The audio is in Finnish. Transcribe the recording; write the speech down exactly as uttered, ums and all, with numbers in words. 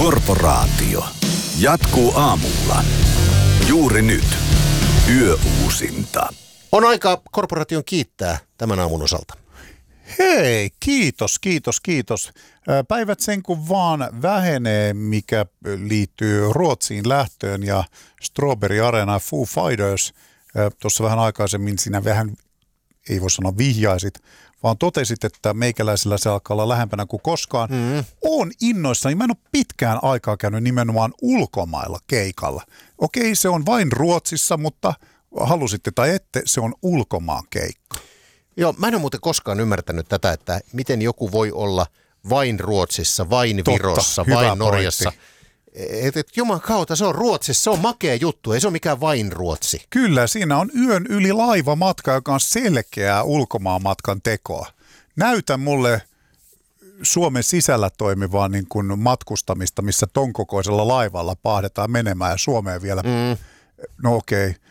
Korporaatio jatkuu aamulla. Juuri nyt. Yöuusinta. On aika korporaation kiittää tämän aamun osalta. Hei, kiitos, kiitos, kiitos. Päivät sen kun vaan vähenee, mikä liittyy Ruotsiin lähtöön ja Strawberry Arena Foo Fighters. Tuossa vähän aikaisemmin sinä vähän, ei voi sanoa vihjaisit, vaan totesit, että meikäläisellä se alkaa olla lähempänä kuin koskaan. Mm. Oon innoissani. Mä en ole pitkään aikaa käynyt nimenomaan ulkomailla keikalla. Okei, se on vain Ruotsissa, mutta halusitte tai ette, se on ulkomaan keikka. Joo, mä en ole muuten koskaan ymmärtänyt tätä, että miten joku voi olla vain Ruotsissa, vain Totta, Virossa, hyvä vain Norjassa. pointti. Et, et, juman kautta, se on Ruotsissa, se on makea juttu, ei se ole mikään vain Ruotsi. Kyllä, siinä on yön yli laivamatka, joka on selkeää ulkomaanmatkan tekoa. Näytä mulle Suomen sisällä toimivaa niin kuin matkustamista, missä ton kokoisella laivalla pahdetaan menemään ja Suomeen vielä. Mm. No okei, okay.